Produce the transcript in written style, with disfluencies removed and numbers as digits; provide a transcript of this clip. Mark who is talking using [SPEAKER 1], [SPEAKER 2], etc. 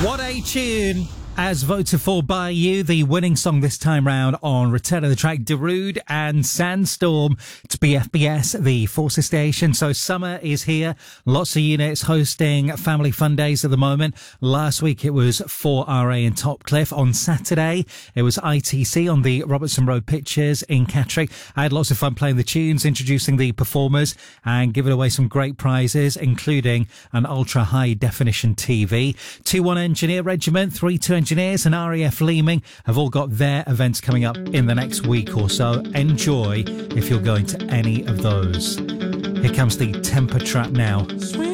[SPEAKER 1] What a tune! As voted for by you, the winning song this time round on Return of the Track, Darude and Sandstorm to BFBS, the Forces station. So summer is here. Lots of units hosting family fun days at the moment. Last week it was 4RA in Topcliffe. On Saturday it was ITC on the Robertson Road Pictures in Catterick. I had lots of fun playing the tunes, introducing the performers and giving away some great prizes, including an ultra high definition TV. 2-1 Engineer Regiment, 3-2 Engineers and RAF Leeming have all got their events coming up in the next week or so. Enjoy if you're going to any of those. Here comes the Temper Trap now.